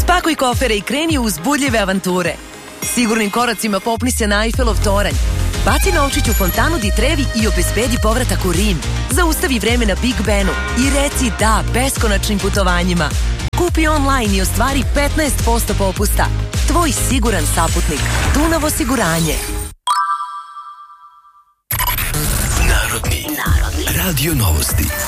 Spakuj kofere i kreni u uzbudljive avanture. Sigurnim koracima popni se na Eiffelov toranj. Baci novčić u fontanu di Trevi i obezbedi povratak u Rim. Zaustavi vreme na Big Benu i reci da beskonačnim putovanjima. Kupi online i ostvari 15% popusta. Tvoj siguran saputnik. Dunav osiguranje. Narodni radio novosti.